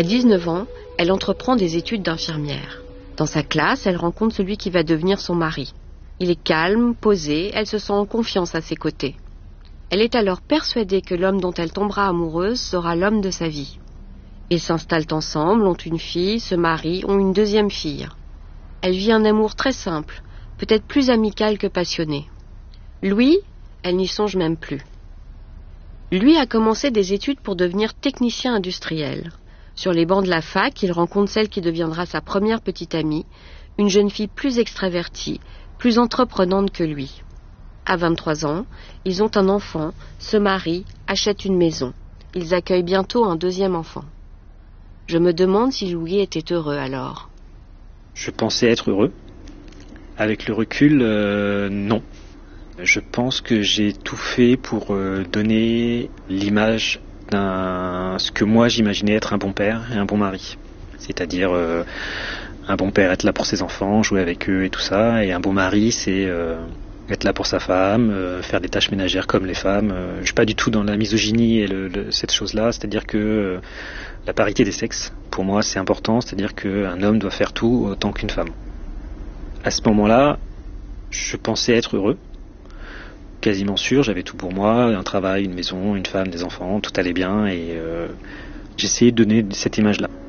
À 19 ans, elle entreprend des études d'infirmière. Dans sa classe, elle rencontre celui qui va devenir son mari. Il est calme, posé, elle se sent en confiance à ses côtés. Elle est alors persuadée que l'homme dont elle tombera amoureuse sera l'homme de sa vie. Ils s'installent ensemble, ont une fille, se marient, ont une deuxième fille. Elle vit un amour très simple, peut-être plus amical que passionné. Louis, elle n'y songe même plus. Lui a commencé des études pour devenir technicien industriel. Sur les bancs de la fac, il rencontre celle qui deviendra sa première petite amie, une jeune fille plus extravertie, plus entreprenante que lui. À 23 ans, ils ont un enfant, se marient, achètent une maison. Ils accueillent bientôt un deuxième enfant. Je me demande si Louis était heureux alors. Je pensais être heureux. Avec le recul, non. Je pense que j'ai tout fait pour donner l'image ce que moi j'imaginais être un bon père et un bon mari. C'est-à-dire un bon père être là pour ses enfants, jouer avec eux et tout ça, et un bon mari c'est être là pour sa femme, faire des tâches ménagères comme les femmes. Je suis pas du tout dans la misogynie et cette chose-là, c'est-à-dire que la parité des sexes, pour moi c'est important, c'est-à-dire qu'un homme doit faire tout autant qu'une femme. À ce moment-là, je pensais être heureux, quasiment sûr, j'avais tout pour moi, un travail, une maison, une femme, des enfants, tout allait bien et j'essayais de donner cette image-là.